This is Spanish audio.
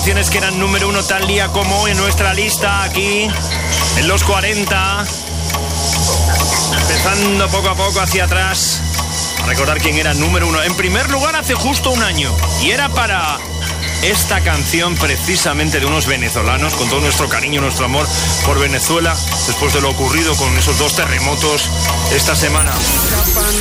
canciones que eran número 1 tal día como hoy en nuestra lista, aquí en los 40. Empezando poco a poco hacia atrás, a recordar quién era número 1. En primer lugar, hace justo un año, y era para esta canción precisamente de unos venezolanos, con todo nuestro cariño, nuestro amor por Venezuela, después de lo ocurrido con esos 2 terremotos esta semana.